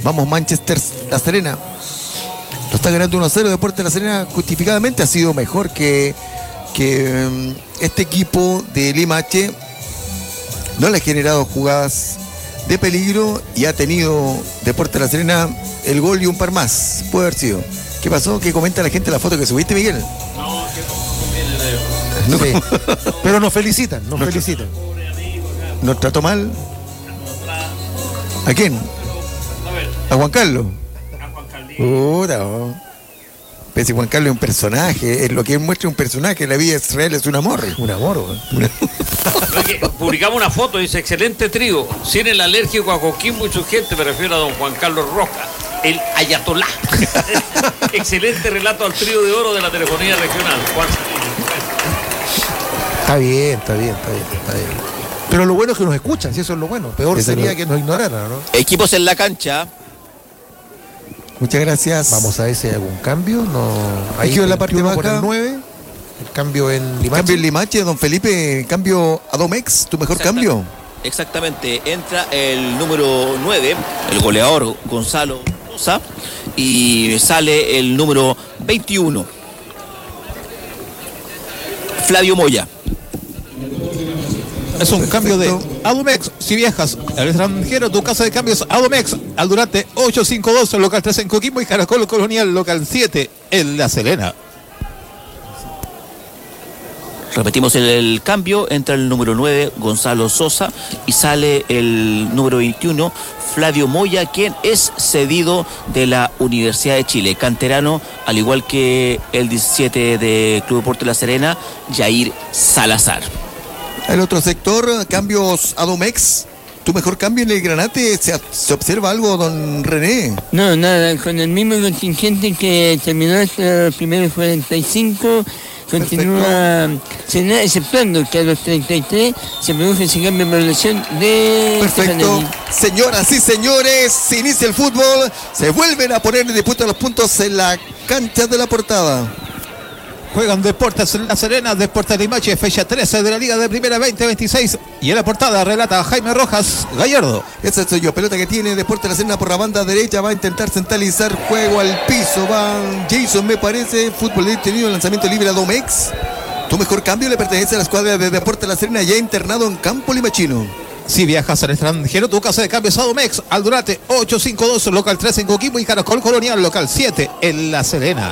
Vamos Manchester, La Serena. Lo está ganando 1-0 Deportes La Serena, justificadamente ha sido mejor que este equipo de Limache. No le ha generado jugadas de peligro y ha tenido Deportes La Serena el gol y un par más. Puede haber sido. ¿Qué pasó? ¿Qué comenta la gente la foto que subiste, Miguel? No, que no conviene, sí. Pero nos felicitan. ¿Nos trató mal? ¿A quién? ¿A Juan Carlos? A Juan Carlos. Puta, Pese Juan Carlos es un personaje, es lo que él muestra un personaje, la vida de Israel es un amor. Un amor, Publicamos una foto, dice, excelente trío, sin el alérgico a Coquimbo y su gente, me refiero a don Juan Carlos Roca, el ayatolá. Excelente relato al trío de oro de la telefonía regional. Juan. Está bien. Pero lo bueno es que nos escuchan, si eso es lo bueno. Peor Eso sería no. que nos ignoraran, ¿no? Equipos en la cancha. Muchas gracias. Vamos a ver si hay algún cambio. No. Ahí Aquí en la parte 21 por baja. el 9. El cambio en Limache. Cambio en Limache, don Felipe, cambio a Domex, tu mejor cambio. Exactamente, entra el número 9, el goleador Gonzalo Sosa, y sale el número 21, Flavio Moya. Es un cambio de Adomex. Si viajas al extranjero, tu casa de cambios Adomex. Al Durante 852, local 3 en Coquimbo y Caracol Colonial, local 7 en La Serena. Repetimos el cambio, entra el número 9, Gonzalo Sosa, y sale el número 21, Flavio Moya, quien es cedido de la Universidad de Chile, canterano, al igual que el 17 de Club Deportes La Serena, Jair Salazar. El otro sector, cambios a Domex. ¿Tu mejor cambio en el Granate? ¿Se observa algo, don René? No, nada, con el mismo contingente que terminó hasta los primeros 45, continúa, exceptuando que a los 33 se produjo ese cambio de población de... Perfecto. Señoras y señores, se inicia el fútbol. Se vuelven a poner en disputa los puntos en la cancha de la Portada. Juegan Deportes La Serena, Deportes Limache, fecha 13 de la Liga de Primera 2026. Y en la portada relata Jaime Rojas Gallardo. Ese soy yo, pelota que tiene Deportes La Serena por la banda derecha, va a intentar centralizar juego al piso, va Jason, me parece, fútbol detenido, lanzamiento libre a Domex. Tu mejor cambio le pertenece a la escuadra de Deportes La Serena, ya internado en campo limachino. Si viajas al extranjero, tu casa de cambios Adomex, al Durante 852, local 3 en Coquimbo y Caracol Colonial, local 7 en La Serena.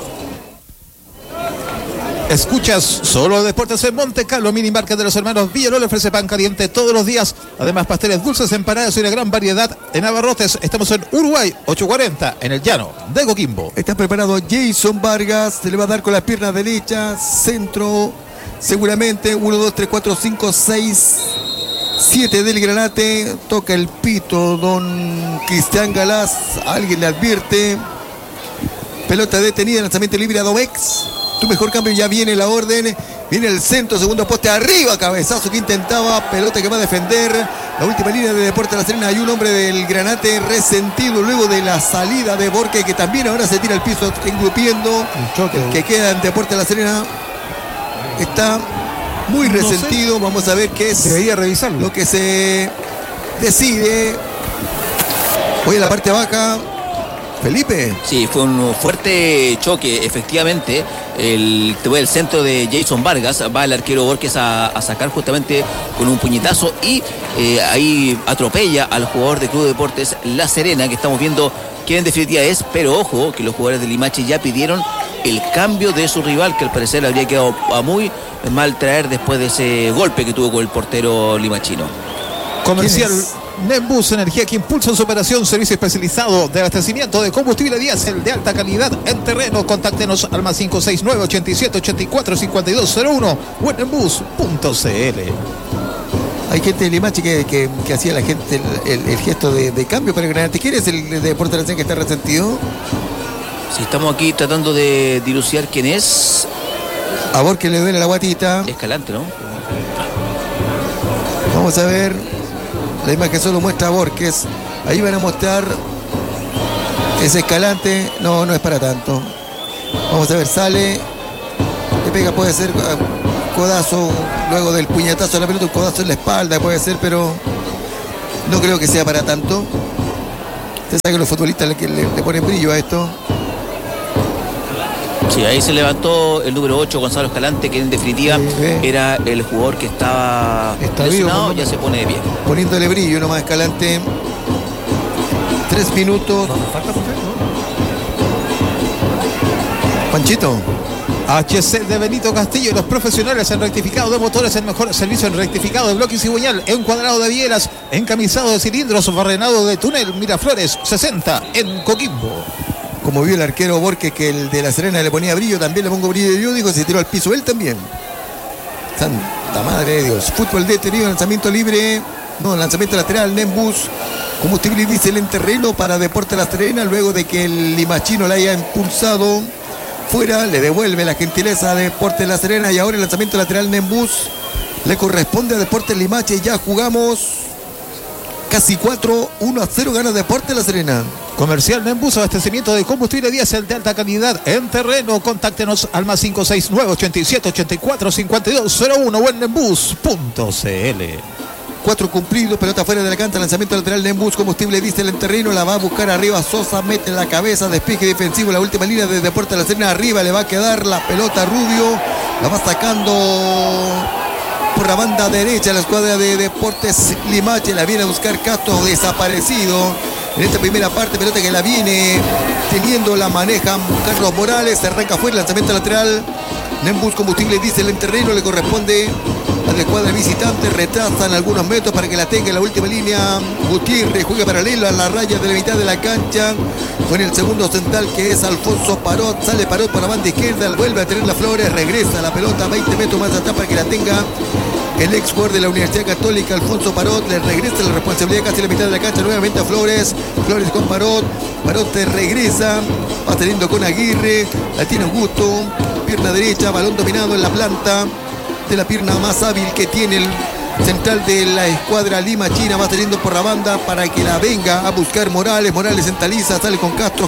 Escuchas solo Deportes en Monte Carlo. Mini market de los hermanos Villalobos ofrece pan caliente todos los días. Además, pasteles dulces, empanadas y una gran variedad en abarrotes. Estamos en Uruguay, 840, en el llano de Coquimbo. Está preparado Jason Vargas. Se le va a dar con la pierna derecha. Centro, seguramente. 1, 2, 3, 4, 5, 6, 7 del Granate. Toca el pito don Cristian Galás. Alguien le advierte. Pelota detenida, lanzamiento libre a Domex. Tu mejor cambio, ya viene la orden. Viene el centro, segundo poste arriba, cabezazo que intentaba, pelota que va a defender. La última línea de Deportes La Serena. Hay un hombre del Granate resentido luego de la salida de Borque, que también ahora se tira al piso engrupiendo. El que queda en Deportes La Serena está muy resentido. Vamos a ver qué es Debería revisarlo. lo que se decide. Hoy en la parte baja, Felipe. Sí, fue un fuerte choque, efectivamente. El centro de Jason Vargas, va el arquero Borges a sacar justamente con un puñetazo y ahí atropella al jugador de Club Deportes La Serena, que estamos viendo quién en definitiva es, pero ojo que los jugadores de Limache ya pidieron el cambio de su rival, que al parecer habría quedado a muy mal traer después de ese golpe que tuvo con el portero limachino. Comercial Nembus, energía que impulsa su operación, servicio especializado de abastecimiento de combustible diésel de alta calidad en terreno. Contáctenos al más 569 87 84 5201 o en nembus.cl. Hay gente de Limache que hacía la gente el gesto de cambio para el Granate. ¿Quién es el de Deportes La Serena que está resentido? Si estamos aquí tratando de dilucidar quién es. A Borges le duele la guatita. Escalante, ¿no? Vamos a ver. La imagen solo muestra a Borges. Ahí van a mostrar ese Escalante. No, no es para tanto. Vamos a ver, sale. Le pega, puede ser codazo luego del puñetazo de la pelota, un codazo en la espalda, puede ser, pero no creo que sea para tanto. Usted sabe que los futbolistas le ponen brillo a esto. Sí, ahí se levantó el número 8, Gonzalo Escalante, que en definitiva era el jugador que estaba lesionado, vivo, ya se pone de pie. Poniéndole brillo nomás Escalante. 3 minutos. No, falta por ¿no? Panchito. HC de Benito Castillo, los profesionales en rectificado de motores, el mejor servicio en rectificado de bloque y cigüeñal, encuadrado de bielas, encamisado de cilindros, barrenado de túnel, Miraflores 60 en Coquimbo. Como vio el arquero Borges que el de La Serena le ponía brillo, también le pongo brillo yo, digo, se tiró al piso él también. Santa madre de Dios. Fútbol detenido, lanzamiento libre, no, lanzamiento lateral, Nembus. Combustible diésel en terreno para Deportes La Serena, luego de que el limachino la haya impulsado fuera, le devuelve la gentileza a Deportes La Serena y ahora el lanzamiento lateral Nembus le corresponde a Deportes Limache. Ya jugamos casi 1-0 gana Deportes La Serena. Comercial Nembus, abastecimiento de combustible diésel de alta calidad en terreno. Contáctenos al más 569-87-84-5201 o en nembus.cl. 4 cumplidos, pelota fuera de la cancha, lanzamiento lateral Nembus, combustible diésel en terreno, la va a buscar arriba Sosa, mete en la cabeza, despeje defensivo, la última línea de Deportes La Serena, arriba le va a quedar la pelota Rubio, la va sacando por la banda derecha la escuadra de Deportes Limache, la viene a buscar Castro, desaparecido en esta primera parte, pelota que la viene teniendo, la maneja Carlos Morales, se arranca fuera, lanzamiento lateral Nembus, combustible diésel en terreno, le corresponde a la escuadra visitante, retrasan algunos metros para que la tenga en la última línea. Gutiérrez juega paralelo a la raya de la mitad de la cancha con el segundo central que es Alfonso Parot, sale Parot por la banda izquierda, vuelve a tener la Flores, regresa la pelota 20 metros más atrás para que la tenga el ex jugador de la Universidad Católica Alfonso Parot, le regresa la responsabilidad casi a la mitad de la cancha nuevamente a Flores, Flores con Parot, Parot te regresa, va teniendo con Aguirre, la tiene Augusto, pierna derecha, balón dominado en la planta de la pierna más hábil que tiene el central de la escuadra limachina, va teniendo por la banda para que la venga a buscar Morales, Morales centraliza, sale con Castro,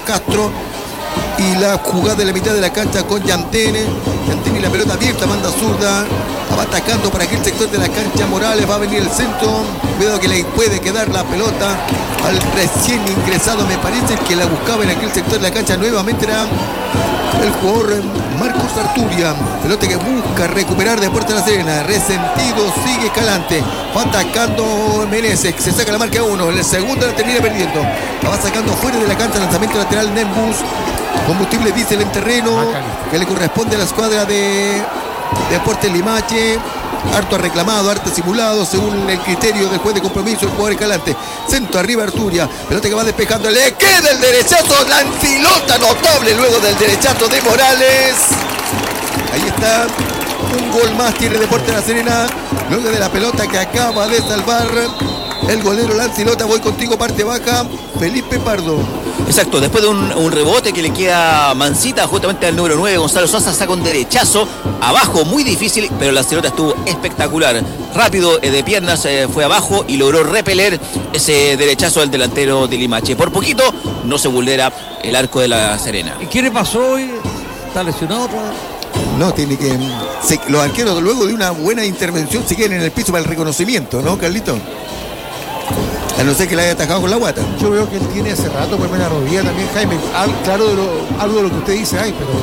y la jugada de la mitad de la cancha con Yantene y la pelota abierta, manda zurda, va atacando para aquel sector de la cancha Morales, va a venir el centro, cuidado que le puede quedar la pelota al recién ingresado, me parece que la buscaba en aquel sector de la cancha, nuevamente era el jugador Marcos Arturia, pelota que busca recuperar Deportes La Serena, resentido, sigue Escalante, va atacando Menezes, se saca la marca 1, en el segundo la termina perdiendo, la va sacando fuera de la cancha, lanzamiento lateral Nembus, combustible diésel en terreno, que le corresponde a la escuadra de Deportes Limache, harto reclamado, harto simulado, según el criterio del juez de compromiso, el jugador Escalante, centro arriba Arturia, pelota que va despejando, le queda el derechazo, la encilota notable luego del derechazo de Morales, ahí está, un gol más tiene Deportes La Serena, luego de la pelota que acaba de salvar el golero Lancilota. Voy contigo, parte baja, Felipe Pardo. Exacto, después de un rebote que le queda mansita justamente al número 9, Gonzalo Sosa saca un derechazo abajo, muy difícil, pero Lancilota estuvo espectacular, rápido de piernas, fue abajo y logró repeler ese derechazo del delantero de Limache. Por poquito no se vulnera el arco de La Serena. ¿Y qué le pasó hoy? ¿Está lesionado otra vez? No, tiene que... los arqueros luego de una buena intervención se quedan en el piso para el reconocimiento, ¿no, Carlito? A no ser que la haya atajado con la guata. Yo veo que él tiene hace rato pues buena rodilla también, Jaime. Claro, algo de lo que usted dice hay, pero...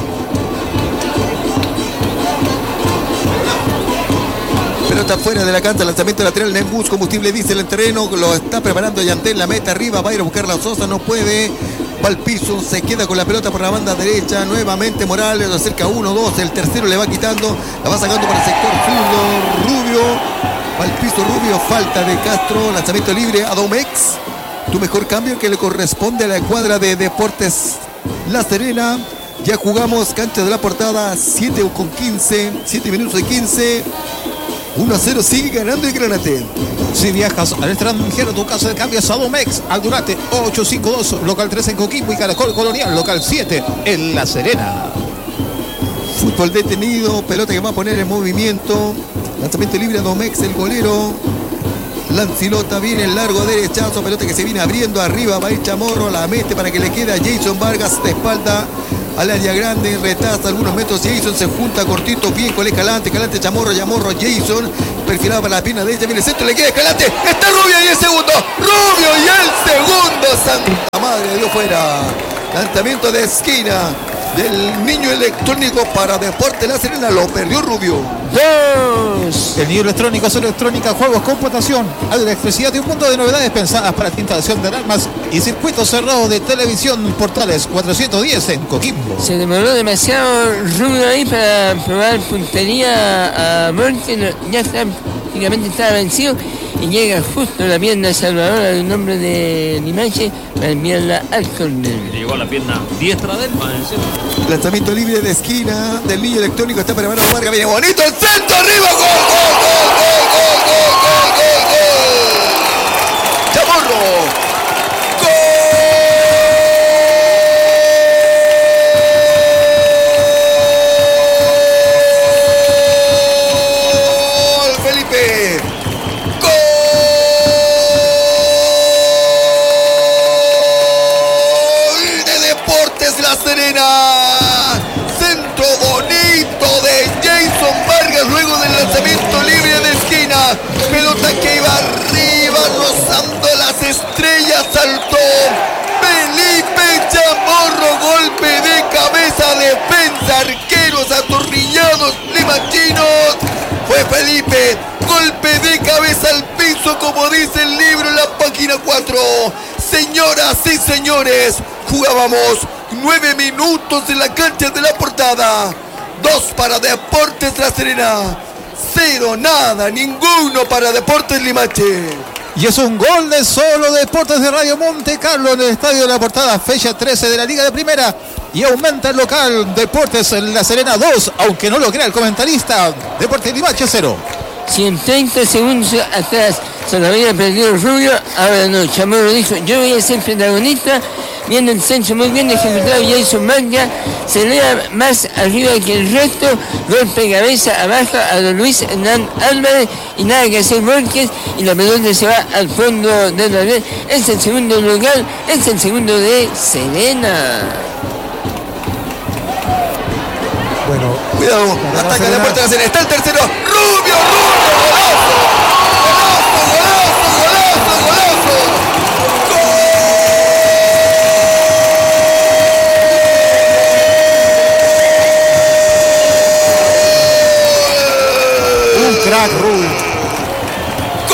Pelota fuera de la cancha, lanzamiento lateral, Nembus, combustible diésel en terreno, lo está preparando Yantel, la meta arriba, va a ir a buscar la Sosa, no puede, va al piso, se queda con la pelota por la banda derecha, nuevamente Morales, lo acerca 1-2, el tercero le va quitando, la va sacando para el sector zurdo, Rubio, va al piso Rubio, falta de Castro, lanzamiento libre a Domex, tu mejor cambio que le corresponde a la cuadra de Deportes La Serena. Ya jugamos cancha de la portada, 7:15, 7 minutos y 15. 1-0, sigue ganando el Granate. Si viajas al extranjero, tu casa de cambio es Adomex, Aldurate 852, local 3 en Coquimbo y Caracol Colonial, local 7 en La Serena. Fútbol detenido, pelota que va a poner en movimiento. Lanzamiento libre a Domex, el golero. Lancilota viene el largo derechazo, pelota que se viene abriendo arriba, va el Chamorro, la mete para que le quede a Jason Vargas de espalda al área grande, retaza algunos metros, Jason se junta cortito, bien con Escalante, Chamorro, Jason, perfilado para la pierna derecha, viene el centro, le queda Escalante, está Rubio y el segundo, Rubio y el segundo, Santa Madre de Dios, fuera. Lanzamiento de esquina del Niño Electrónico para Deportes La Serena, lo perdió Rubio. 2. El Niño Electrónico es electrónica, juegos, computación, electricidad y un mundo de novedades pensadas para la instalación de alarmas y circuitos cerrados de televisión. Portales 410 en Coquimbo. Se demoró demasiado Rubio ahí para probar puntería a Borges, ya está, prácticamente estaba vencido y llega justo la pierna salvadora del nombre de Limache para enviarla al córner. Llegó a la pierna diestra de él, más encima. Lanzamiento libre de esquina del Niño Electrónico, está para Mano Vargas, viene bonito el centro, arriba, gol, gol. Chamorro. Centro bonito de Jason Vargas luego del lanzamiento libre de esquina, pelota que iba arriba rozando las estrellas, saltó Felipe Chamorro, golpe de cabeza, defensa, arqueros atornillados, limachinos, fue Felipe, golpe de cabeza al piso como dice el libro en la página 4. Señoras y señores, jugábamos 9 minutos en la cancha de La Portada. 2 para Deportes La Serena. 0, nada, ninguno para Deportes Limache. Y es un gol de Solo Deportes de Radio Monte Carlo en el Estadio de La Portada, fecha 13 de la Liga de Primera. Y aumenta el local Deportes en La Serena 2, aunque no lo crea el comentarista. Deportes Limache 0. Si en 30 segundos atrás se lo había perdido Rubio, ahora no. Chamorro dijo, yo voy a ser protagonista. Viendo el centro muy bien ejecutado, Jason Vargas se eleva más arriba que el resto, golpe de cabeza abajo a don Luis Hernán Álvarez y nada que hacer Borges y la pelota se va al fondo de la red. Es el segundo lugar, es el segundo de Serena. Bueno, cuidado, ataca Deportes La Serena, está el tercero, Rubio, crack Rubio. ¡Gol!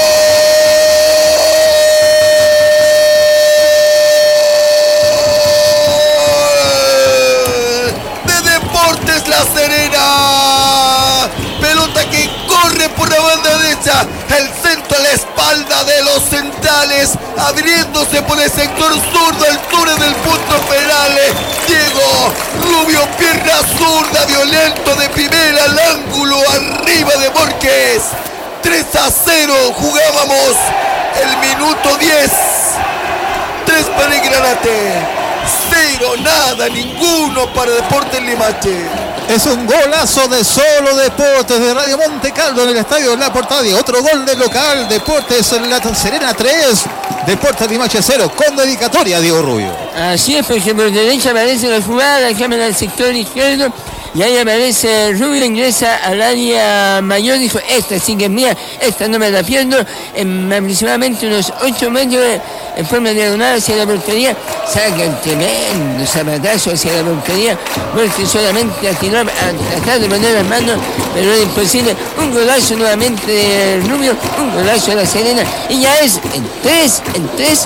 De Deportes La Serena. Pelota que corre por la banda derecha. El centro a la espalda de los centrales. Abriéndose por el sector sur de altura del punto penal. Diego Rubio, pierna zurda, violento de primera al ángulo, arriba de Borges. 3-0, jugábamos el minuto 10. 3 para el Granate, 0, nada, ninguno para Deportes Limache. Es un golazo de Solo Deportes de Radio Monte Carlo en el Estadio de La Portada. Y otro gol del local, Deportes en La Serena 3, Deportes Limache 0, con dedicatoria a Diego Rubio. Así es, porque por derecha aparece la jugada, la cámara al sector izquierdo. Y ahí aparece Rubio, ingresa al área mayor, dijo, esta sí que es mía, esta no me la pierdo, en aproximadamente unos 8 metros en forma diagonal hacia la portería, saca el tremendo zapatazo hacia la portería, porque solamente atinó a tratar de poner las manos, pero era imposible. Un golazo nuevamente de Rubio, un golazo de La Serena, y ya es en 3-0.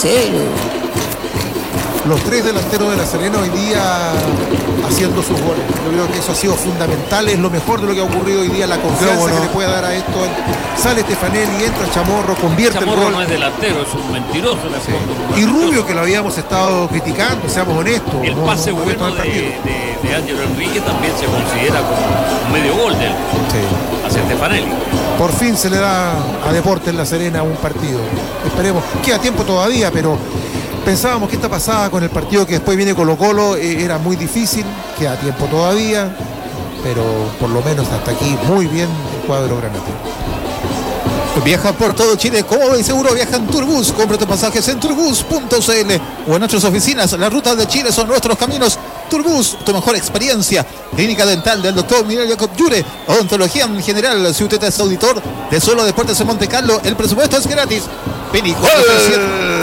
Los 3 delanteros de La Serena hoy día haciendo sus goles. Yo creo que eso ha sido fundamental, es lo mejor de lo que ha ocurrido hoy día, la confianza que le puede dar a esto. Sale Stefanelli, entra Chamorro, convierte Chamorro el gol. no es delantero, es un mentiroso. Y Rubio, que lo habíamos estado criticando, seamos honestos. El pase bueno de Ángelo Enrique también se considera como un medio gol de él, hacia Stefanelli. Por fin se le da a Deportes La Serena un partido. Esperemos, queda tiempo todavía, pero pensábamos que esta pasada con el partido que después viene Colo-Colo era muy difícil, queda tiempo todavía, pero por lo menos hasta aquí muy bien el cuadro granate. Viaja por todo Chile, cómodo y seguro. Viaja en Turbus. Compra tus pasajes en turbus.cl o en nuestras oficinas. Las rutas de Chile son nuestros caminos. Turbus, tu mejor experiencia. Clínica dental del doctor Miguel Jacob Yure. Odontología en general. Si usted es auditor de Solo Deportes en Monte Carlo, el presupuesto es gratis. Penny 437.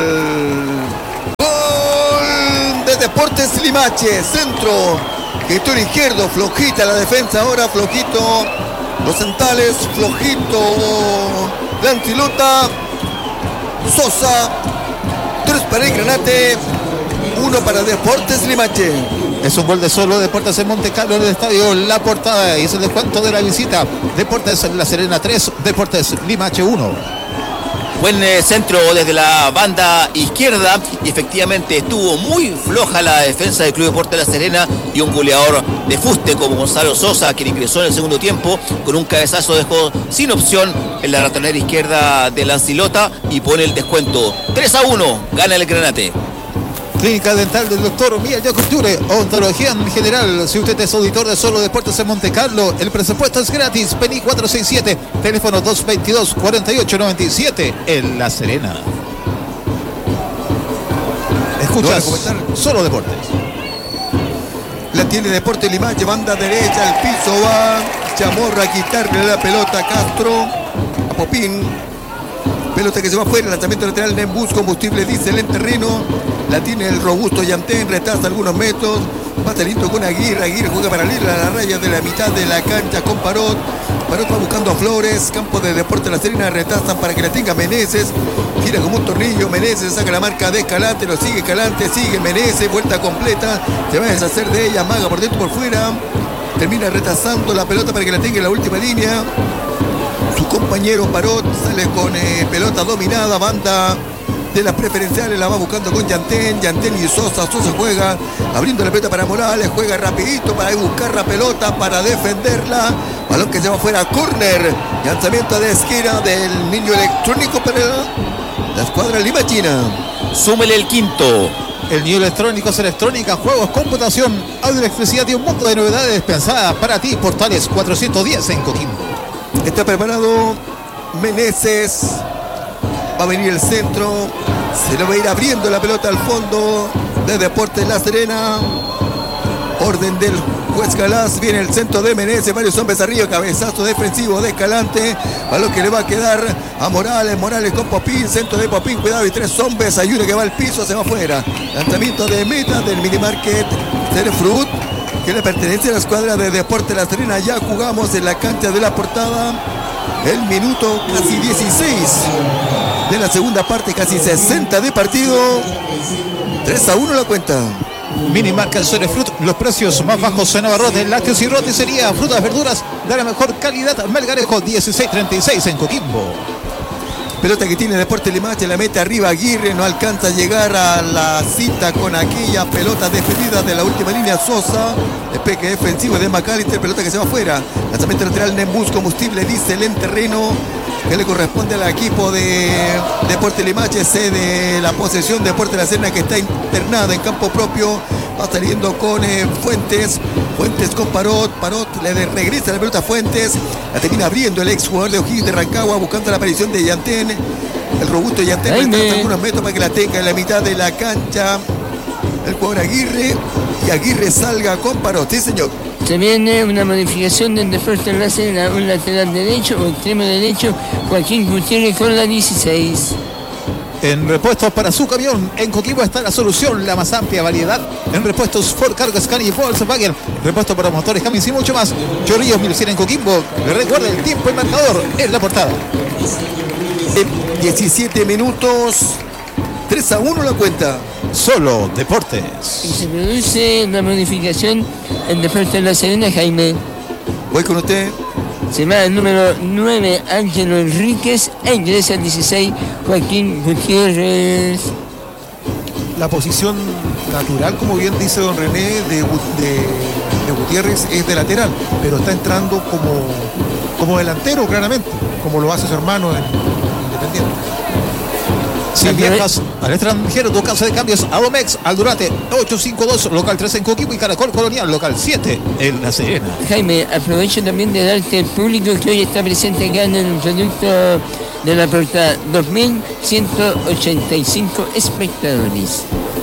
Gol de Deportes Limache. Centro. Sector izquierdo. Flojita la defensa ahora. Flojito. Los centrales. Flojito. Lanzilota. Sosa. 3 para el Granate. 1 para Deportes Limache. Es un gol de Solo Deportes en Monte Carlo en el estadio La Portada y es el descuento de la visita. Deportes La Serena 3, Deportes Limache 1. Buen centro desde la banda izquierda y efectivamente estuvo muy floja la defensa del Club Deportes La Serena y un goleador de fuste como Gonzalo Sosa, quien ingresó en el segundo tiempo con un cabezazo, dejó sin opción en la ratonera izquierda de Lancilota y pone el descuento. 3-1, gana el Granate. Clínica dental del doctor Miguel Jacob Yure. Odontología en general. Si usted es auditor de Solo Deportes en Monte Carlo, el presupuesto es gratis. Penny 467, teléfono 222-4897 en La Serena. Escuchas Solo Deportes. La tiene Deportes Limache, banda derecha, al piso va Chamorra a quitarle la pelota a Castro, a Popín. Pelota que se va afuera, lanzamiento lateral, Nembus, combustible diésel en terreno. La tiene el robusto Yantén, retrasa algunos metros. Va saliendo con Aguirre, Aguirre juega para ir a la raya de la mitad de la cancha con Parot. Parot va buscando a Flores, campo de Deportes La Serena, retrasan para que la tenga Meneses. Gira como un tornillo, Meneses saca la marca de Escalante, lo sigue Escalante, sigue Meneses, vuelta completa. Se va a deshacer de ella, Maga por dentro por fuera. Termina retrasando la pelota para que la tenga en la última línea. Su compañero Parot sale con pelota dominada, banda de las preferenciales, la va buscando con Yantén y Sosa juega, abriendo la pelota para Morales, juega rapidito para buscar la pelota, para defenderla, balón que se va fuera, córner, lanzamiento de esquina del niño electrónico para la escuadra limachina. Súmele el quinto. El niño electrónico es electrónica, juegos, computación, audio, electricidad y un mundo de novedades pensadas para ti. Portales 410 en Coquimbo. Está preparado Meneses. Va a venir el centro. Se lo va a ir abriendo la pelota al fondo de Deportes La Serena. Orden del juez Galás. Viene el centro de Meneses. Varios hombres arriba. Cabezazo defensivo de Escalante. Balón que le va a quedar a Morales. Morales con Popín. Centro de Popín. Cuidado. Y 3 hombres. Hay uno que va al piso. Se va afuera. Lanzamiento de meta del minimarket Cerefruit, que le pertenece a la escuadra de Deportes La Serena. Ya jugamos en la cancha de La Portada. El minuto casi 16 de la segunda parte, casi 60 de partido. 3-1 la cuenta. Minimarket Cerefruit, los precios más bajos en abarrotes, lácteos y roticería, frutas, verduras de la mejor calidad. Melgarejo 1636 en Coquimbo. Pelota que tiene Deportes Limache, la mete arriba Aguirre, no alcanza a llegar a la cita con aquella pelota defendida de la última línea Sosa. Despegue defensivo de Macalister, pelota que se va afuera. Lanzamiento lateral, Nembus, combustible diésel en terreno, que le corresponde al equipo de Deportes Limache. Cede la posesión de Deportes La Serena, que está internada en campo propio. Va saliendo con Fuentes con Parot le regresa la pelota a Fuentes, la termina abriendo el ex jugador de O'Higgins de Rancagua, buscando la aparición de Yantén, el robusto Yantén, retrasa algunos metros para que la tenga en la mitad de la cancha el jugador Aguirre, y Aguirre salga con Parot. Sí, señor. Se viene una modificación del Deportes La Serena, un lateral derecho o extremo derecho, Joaquín Gutiérrez con la 16. En repuestos para su camión, en Coquimbo está la solución, la más amplia variedad en repuestos Ford, Cargo, Scania y Volkswagen. Repuestos para motores, Cummins y mucho más. Chorrillos 1100 en Coquimbo. Recuerda el tiempo y marcador en La Portada. 17 minutos. 3-1 la cuenta. Solo Deportes. Y se produce la modificación en Deportes La Serena, Jaime. Voy con usted. Se va el número 9, Ángelo Enríquez, e ingresa el 16, Joaquín Gutiérrez. La posición natural, como bien dice don René, de Gutiérrez es de lateral, pero está entrando como delantero claramente, como lo hace su hermano en Independiente. Si viajas al extranjero, tu casa de cambios Adomex, Aldurate 852, local 3 en Coquimbo y Caracol Colonial, local 7 en La Serena. Jaime, aprovecho también de darte el público que hoy está presente acá en el reducto de la portada. 2.185 espectadores.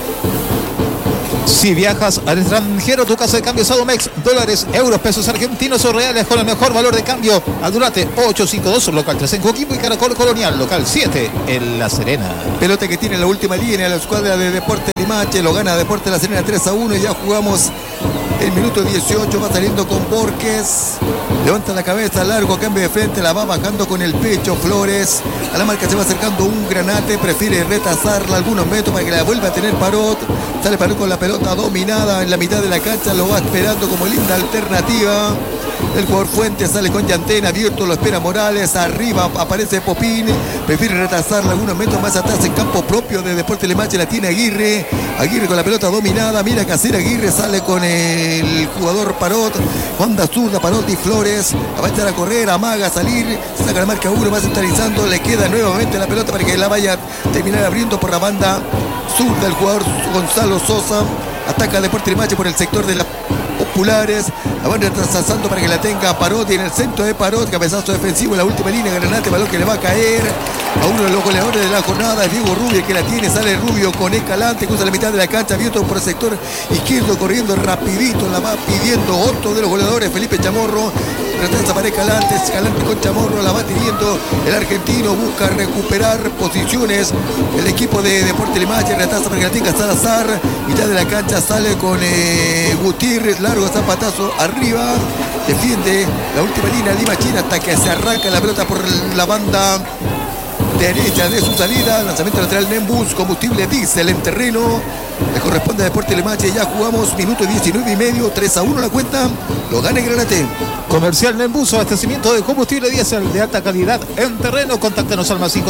Si viajas al extranjero, tu casa de cambios Adomex, dólares, euros, pesos argentinos o reales con el mejor valor de cambio. Aldurate 852, local 3 en Coquimbo y Caracol Colonial, local 7 en La Serena. Pelota que tiene la última línea, la escuadra de Deportes Limache, lo gana Deportes La Serena 3-1 y ya jugamos el minuto 18, va saliendo con Borges, levanta la cabeza, largo, cambio de frente, la va bajando con el pecho Flores, a la marca se va acercando un Granate, prefiere retrasarla algunos metros para que la vuelva a tener Parot, sale Parot con la pelota dominada en la mitad de la cancha, lo va esperando como linda alternativa. El jugador Fuentes sale con Yantén abierto, lo espera Morales, arriba aparece Popín, prefiere retrasarla algunos metros más atrás en campo propio de Deportes Limache, la tiene Aguirre con la pelota dominada, mira que hacer Aguirre, sale con el jugador Parot, onda zurda, Parot y Flores, va a echar a correr, amaga a salir, saca la marca 1, va centralizando, le queda nuevamente la pelota para que la vaya a terminar abriendo por la banda zurda el jugador Gonzalo Sosa, ataca a Deportes Limache por el sector de las Populares, la van retrasando para que la tenga Parot y en el centro de Parot, cabezazo defensivo en la última línea, Granate, balón que le va a caer a uno de los goleadores de la jornada, Diego Rubio, el que la tiene, sale Rubio con Escalante, cruza la mitad de la cancha, abierto por el sector izquierdo, corriendo rapidito, la va pidiendo otro de los goleadores, Felipe Chamorro, retrasa para Escalante con Chamorro, la va teniendo el argentino, busca recuperar posiciones, el equipo de Deportes Limache, retrasa para que la tenga Salazar, mitad de la cancha, sale con Gutiérrez, largo zapatazo arriba, defiende la última línea Limachina hasta que se arranca la pelota por la banda derecha de su salida, lanzamiento lateral Nembus, combustible diésel en terreno, le corresponde a Deportes Limache, ya jugamos minuto 19 y medio, 3-1 la cuenta, lo gana el Granate. Comercial Nembus, abastecimiento de combustible diésel de alta calidad en terreno, contáctanos al más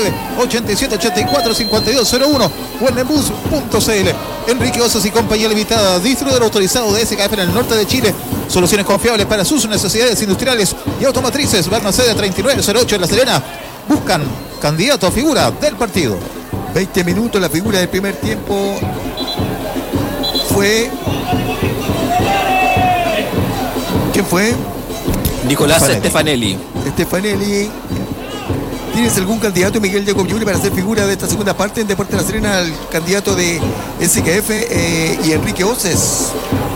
569-8784-5201 o en nembus.cl. Enrique Osas y compañía limitada, distribuidor autorizado de SKF en el norte de Chile, soluciones confiables para sus necesidades industriales y automotrices, Balmaceda 3908 en La Serena. Buscan candidato a figura del partido. 20 minutos, la figura del primer tiempo fue... ¿Quién fue? Nicolás Stefanelli. ¿Tienes algún candidato, Miguel Jacob Jr., para ser figura de esta segunda parte en Deportes La Serena? El candidato de SKF y Enrique Oces.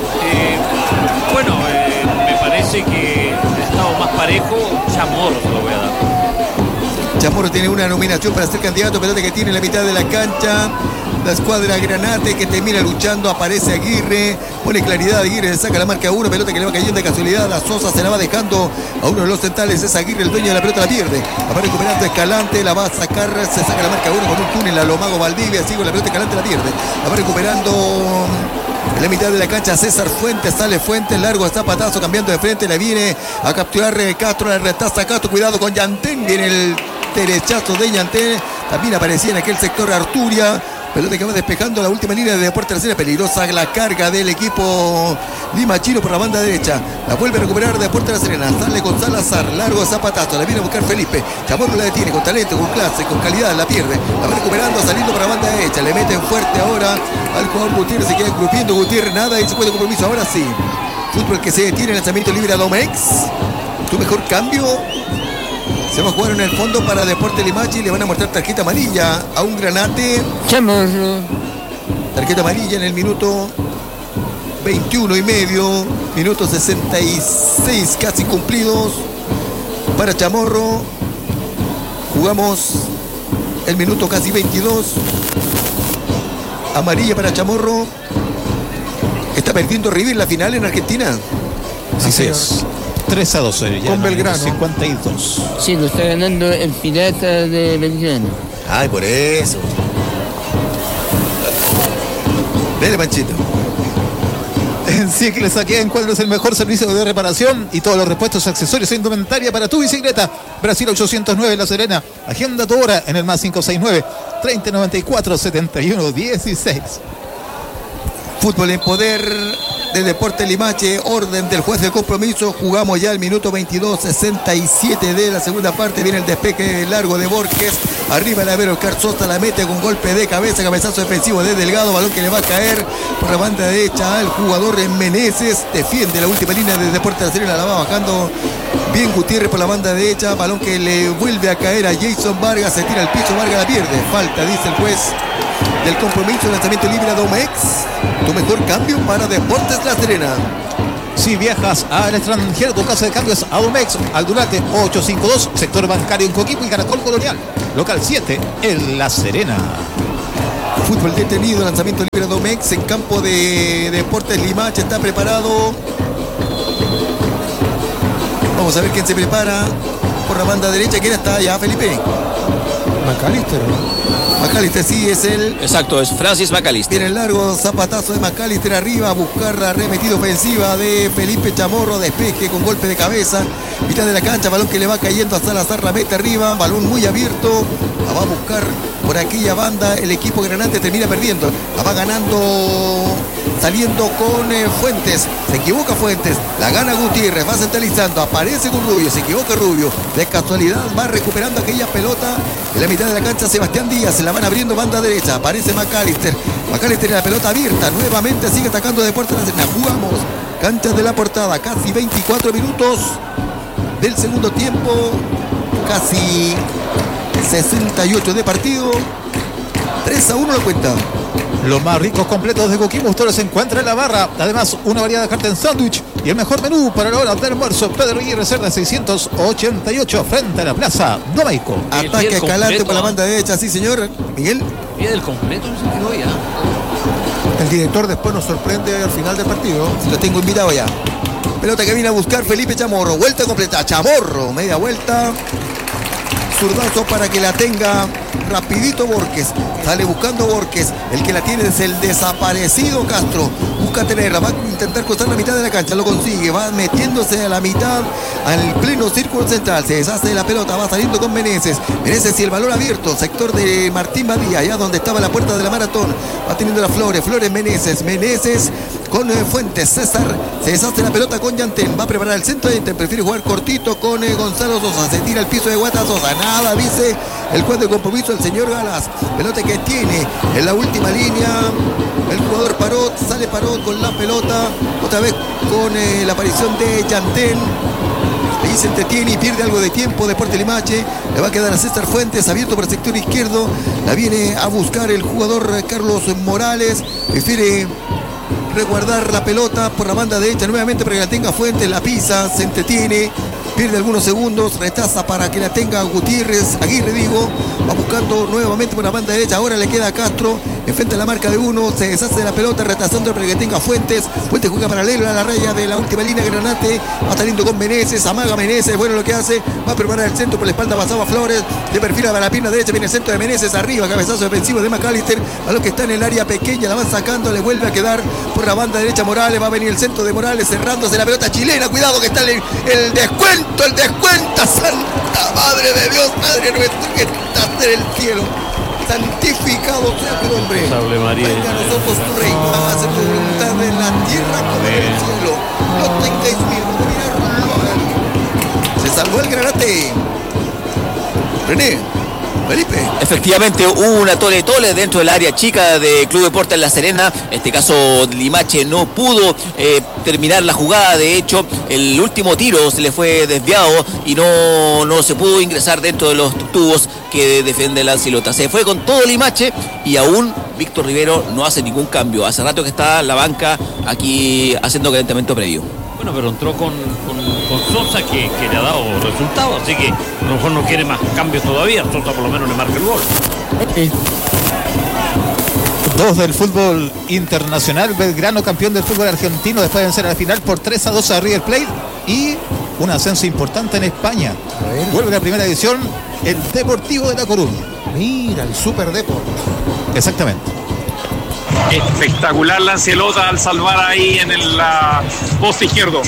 Me parece que ha estado más parejo. Chamorro se lo voy a dar. Chamorro tiene una nominación para ser candidato, pelota que tiene en la mitad de la cancha. La escuadra Granate que termina luchando, aparece Aguirre, pone claridad, Aguirre saca la marca 1, pelota que le va cayendo de casualidad, la Sosa se la va dejando a uno de los centrales, es Aguirre, el dueño de la pelota la pierde, va recuperando Escalante, la va a sacar, se saca la marca 1 con un túnel a Lomago Valdivia, sigue la pelota, Escalante la pierde, la va recuperando en la mitad de la cancha César Fuentes, sale Fuentes, largo zapatazo, cambiando de frente, le viene a capturar Castro, la retaza Castro, cuidado con Yantén, viene el derechazo de Yantén, también aparecía en aquel sector Arturia, pelota que va despejando la última línea de Deportes La Serena, peligrosa la carga del equipo limachino por la banda derecha, la vuelve a recuperar Deportes La Serena, sale con Salazar, largo zapatazo, la viene a buscar Felipe, Chamorro la detiene con talento, con clase, con calidad, la pierde, la va recuperando, saliendo por la banda derecha, le meten fuerte ahora al jugador Gutiérrez, se queda engrupiendo Gutiérrez, nada y se puede compromiso, ahora sí, fútbol que se detiene, lanzamiento libre a Domex, tu mejor cambio. Se va a jugar en el fondo para Deportes Limache y le van a mostrar tarjeta amarilla a un Granate. Chamorro. Tarjeta amarilla en el minuto 21 y medio, minuto 66 casi cumplidos para Chamorro. Jugamos el minuto casi 22. Amarilla para Chamorro. Está perdiendo River la final en Argentina. Así es. 3-2 con Belgrano. 52. Sí, lo está ganando el Pirata de Belgrano. Ay, por eso. Dele, Panchito. En Cicles aquí encuentras el mejor servicio de reparación y todos los repuestos, accesorios e indumentaria para tu bicicleta. Brasil 809 La Serena. Agenda tu hora en el más 569-3094-7116. Fútbol en poder. de Deportes Limache, orden del juez de compromiso. Jugamos ya el minuto 22:67 de la segunda parte. Viene el despeje largo de Borges. Arriba el avero Oscar Sosa, la mete con golpe de cabeza, cabezazo defensivo de Delgado, balón que le va a caer por la banda derecha al jugador Meneses. Defiende la última línea de Deportes La Serena, la va bajando bien Gutiérrez por la banda derecha, balón que le vuelve a caer a Jason Vargas, se tira al piso, Vargas la pierde. Falta, dice el juez del compromiso. Lanzamiento libre a Domex. Tu mejor cambio para Deportes La Serena. Si viajas al extranjero, tu casa de cambio es Adomex, Aldunate 852, sector bancario en Coquimbo y Caracol Colonial, local 7 en La Serena. Fútbol detenido, lanzamiento libre a Domex en campo de Deportes Limache, está preparado. Vamos a ver quién se prepara por la banda derecha. ¿Quién está allá, Felipe? McAllister, ¿no? McAllister, sí, es él. Exacto, es Francis McAllister. Viene el largo zapatazo de McAllister arriba a buscar la arremetida ofensiva de Felipe Chamorro. Despeje con golpe de cabeza. Mitad de la cancha, balón que le va cayendo a Salazar, la mete arriba. Balón muy abierto. La va a buscar por aquella banda. El equipo granate termina perdiendo. La va ganando, saliendo con Fuentes. Se equivoca Fuentes. La gana Gutiérrez. Va centralizando. Aparece con Rubio. Se equivoca Rubio. De casualidad va recuperando aquella pelota. En la mitad de la cancha Sebastián Díaz. Se la van abriendo banda derecha. Aparece McAllister. McAllister en la pelota abierta. Nuevamente sigue atacando Deportes La Serena. Jugamos canchas de la portada. Casi 24 minutos del segundo tiempo. Casi 68 de partido. 3-1 la cuenta. Los más ricos completos de Coquimbo usted los encuentra en la barra. Además, una variedad de carta en sándwich y el mejor menú para la hora del almuerzo. Pedro Aguirre Cerda 688 frente a la Plaza Domeico. Ataque escalante por la banda derecha, sí señor. Miguel. Pie del completo en sentido ya. El director después nos sorprende al final del partido. Lo tengo invitado ya. Pelota que viene a buscar Felipe Chamorro. Vuelta completa. Chamorro. Media vuelta. Zurdazo para que la tenga rapidito Borges. Sale buscando Borges. El que la tiene es el desaparecido Castro. Busca tenerla. Va a intentar cruzar la mitad de la cancha. Lo consigue. Va metiéndose a la mitad. Al pleno círculo central. Se deshace de la pelota. Va saliendo con Meneses. Meneses y el balón abierto. Sector de Martín Badía. Allá donde estaba la puerta de la maratón. Va teniendo la Flores. Flores Meneses. Meneses con Fuentes. César. Se deshace la pelota con Yantén. Va a preparar el centro. Yantén prefiere jugar cortito con Gonzalo Sosa. Se tira al piso de Guata Sosa. Nada dice el juez de compromiso, el señor Galas. Pelota que tiene en la última línea el jugador Parot. Sale Parot con la pelota. Otra vez con la aparición de Yantén. Ahí se entretiene y pierde algo de tiempo Deportes Limache. Le va a quedar a César Fuentes abierto por el sector izquierdo. La viene a buscar el jugador Carlos Morales. Prefiere resguardar la pelota por la banda derecha nuevamente para que la tenga Fuentes. La pisa, se entretiene. Pierde algunos segundos, rechaza para que la tenga Gutiérrez, Aguirre digo, va buscando nuevamente por la banda derecha, ahora le queda a Castro, enfrente a la marca de uno, se deshace de la pelota, retrasando para que tenga Fuentes, Fuentes juega paralelo a la raya de la última línea Granate, va saliendo con Meneses, amaga Meneses, bueno lo que hace, va a preparar el centro, por la espalda pasaba Flores, de perfil a la pierna derecha, viene el centro de Meneses, arriba, cabezazo defensivo de McAllister, a lo que está en el área pequeña, la van sacando, le vuelve a quedar por la banda derecha Morales, va a venir el centro de Morales, cerrándose la pelota chilena, cuidado que está el descuento. El descuenta, santa madre de Dios, Padre nuestro que estás en el cielo, santificado sea tu nombre. Venga a nosotros tu reino, hágase tu voluntad en la tierra como en el cielo. No tengáis miedo, se salvó el Granate. René. Felipe. Efectivamente hubo una tole dentro del área chica de Club Deportes La Serena. En este caso Limache no pudo terminar la jugada. De hecho, el último tiro se le fue desviado y no se pudo ingresar dentro de los tubos que defiende la Ancilota. Se fue con todo Limache y aún Víctor Rivero no hace ningún cambio. Hace rato que está la banca aquí haciendo calentamiento previo. Bueno, pero entró con Sosa que le ha dado resultados, así que a lo mejor no quiere más cambios todavía. Sosa por lo menos le marca el gol. Dos del fútbol internacional. Belgrano campeón del fútbol argentino después de vencer a la final por 3-2 a River Plate y un ascenso importante en España. Vuelve a la primera división el Deportivo de La Coruña. Mira, el Super Deport. Exactamente. Espectacular la Ancilota al salvar ahí en el poste izquierdo.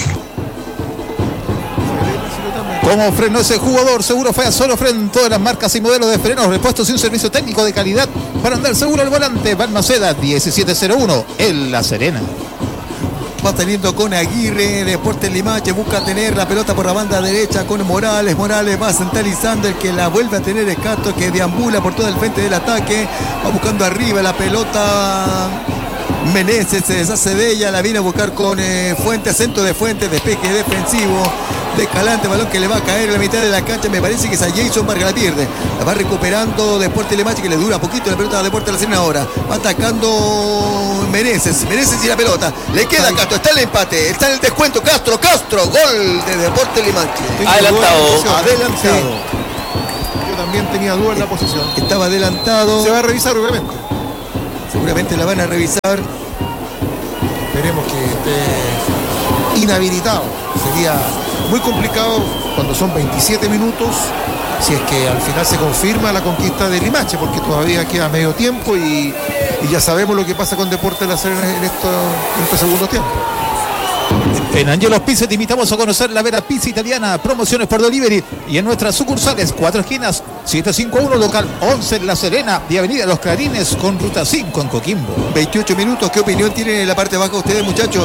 Como frenó ese jugador, seguro fue a solo freno. Todas las marcas y modelos de frenos repuestos y un servicio técnico de calidad para andar seguro al volante. Balmaceda 1701 en La Serena. Va saliendo con Aguirre, Deportes Limache, busca tener la pelota por la banda derecha con Morales. Morales va centralizando, el que la vuelve a tener es Castro, que deambula por todo el frente del ataque. Va buscando arriba la pelota. Meneses se deshace de ella, la viene a buscar con Fuentes, centro de Fuentes, despeje defensivo de Escalante, balón que le va a caer en la mitad de la cancha, me parece que es a Jason Vargas, la pierde, la va recuperando Deportes Limache, que le dura poquito la pelota a Deportes La Serena ahora, va atacando Meneses y la pelota, le queda Castro, está el empate, está en el descuento, Castro, gol de Deportes Limache. Adelantado. Yo también tenía duda en la posición. Estaba adelantado. Se va a revisar, obviamente. Seguramente la van a revisar. Esperemos que esté inhabilitado. Sería muy complicado cuando son 27 minutos, si es que al final se confirma la conquista de Limache, porque todavía queda medio tiempo y ya sabemos lo que pasa con Deportes La Serena en este segundo tiempo. En Angelos Pizza te invitamos a conocer la Vera Pizza Italiana, promociones por delivery y en nuestras sucursales, 4 esquinas, 751 local 11 en La Serena y Avenida Los Clarines con ruta 5 en Coquimbo. 28 minutos, ¿qué opinión tienen en la parte baja ustedes, muchachos?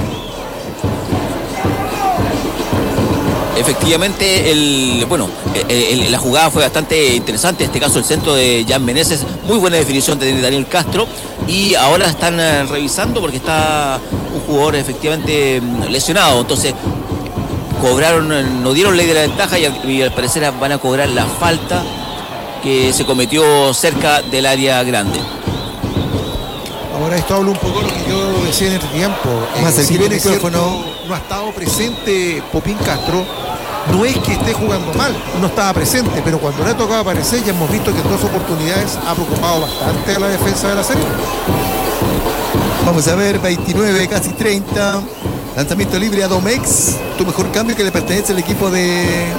Efectivamente, la jugada fue bastante interesante. En este caso, el centro de Jan Meneses, muy buena definición de Daniel Castro. Y ahora están revisando porque está un jugador efectivamente lesionado. Entonces, no dieron ley de la ventaja y al parecer van a cobrar la falta que se cometió cerca del área grande. Ahora esto habla un poco de lo que yo decía en el tiempo. Más si el bien es cierto, micrófono. no ha estado presente Popín Castro, no es que esté jugando mal, no estaba presente, pero cuando le ha tocado aparecer ya hemos visto que en 2 oportunidades ha preocupado bastante a la defensa de La Serena. Vamos a ver, 29, casi 30. Lanzamiento libre a Domex. Tu mejor cambio, que le pertenece al equipo de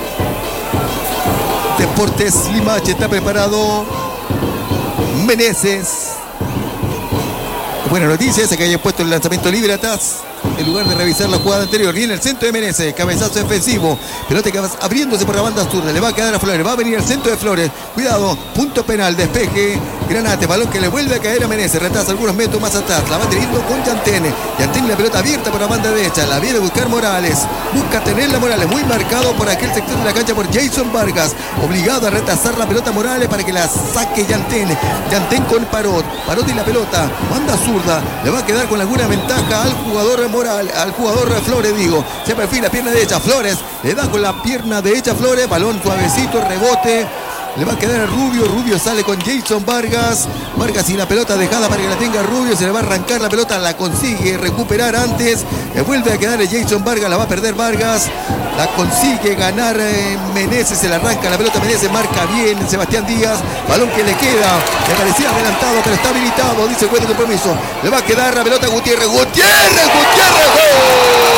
Deportes Limache. Está preparado Meneses. Buena noticia esa, que haya puesto el lanzamiento libre atrás en lugar de revisar la jugada anterior. Viene el centro de Meneses, cabezazo defensivo, pelota que va abriéndose por la banda zurda, le va a quedar a Flores, va a venir el centro de Flores, cuidado, punto penal, despeje, Granate, balón que le vuelve a caer a Meneses, retrasa algunos metros más atrás, la va teniendo con Yantene, la pelota abierta por la banda derecha, la viene a buscar Morales, busca tenerla Morales, muy marcado por aquel sector de la cancha por Jason Vargas, obligado a retrasar la pelota Morales para que la saque Yantene con Parot y la pelota, banda zurda, le va a quedar con alguna ventaja al jugador Morales, al jugador Flores, se perfila pierna derecha, Flores, le da con la pierna derecha Flores, balón suavecito, rebote, le va a quedar a Rubio sale con Jason Vargas y la pelota dejada para que la tenga Rubio, se le va a arrancar la pelota, la consigue recuperar antes, le vuelve a quedar Jason Vargas, la va a perder Vargas, la consigue ganar Meneses, se le arranca la pelota, Meneses marca bien Sebastián Díaz, balón que le queda, le parecía adelantado pero está habilitado, dice juez de compromiso, le va a quedar la pelota a Gutiérrez, ¡gol!